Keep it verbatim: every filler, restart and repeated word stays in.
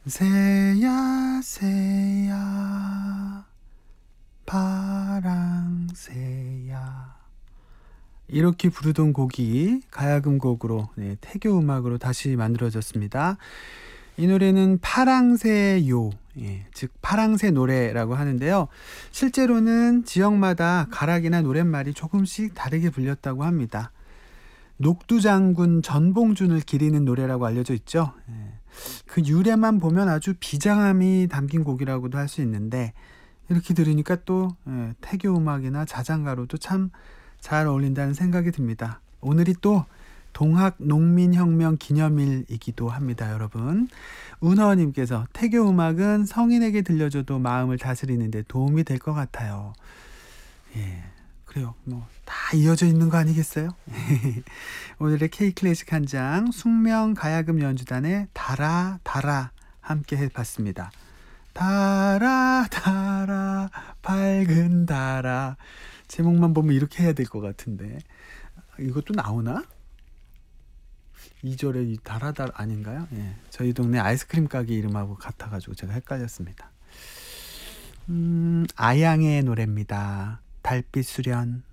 새야 새야 파랑새야 이렇게 부르던 곡이 가야금 곡으로 네, 태교 음악으로 다시 만들어졌습니다. 이 노래는 파랑새요, 예, 즉 파랑새 노래라고 하는데요. 실제로는 지역마다 가락이나 노랫말이 조금씩 다르게 불렸다고 합니다. 녹두장군 전봉준을 기리는 노래라고 알려져 있죠. 예, 그 유래만 보면 아주 비장함이 담긴 곡이라고도 할 수 있는데 이렇게 들으니까 또 예, 태교 음악이나 자장가로도 참 잘 어울린다는 생각이 듭니다. 오늘이 또 동학 농민혁명 기념일이기도 합니다, 여러분. 은하님께서 태교 음악은 성인에게 들려줘도 마음을 다스리는 데 도움이 될 것 같아요. 예, 그래요. 뭐 다 이어져 있는 거 아니겠어요? 오늘의 K클래식 한 장 숙명 가야금 연주단의 달아 달아 함께 해봤습니다. 달아 달아 밝은 달아. 제목만 보면 이렇게 해야 될 것 같은데 이것도 나오나? 이 절에 이 달아달 아닌가요? 예, 저희 동네 아이스크림 가게 이름하고 같아가지고 제가 헷갈렸습니다. 음, 아양의 노래입니다. 달빛 수련.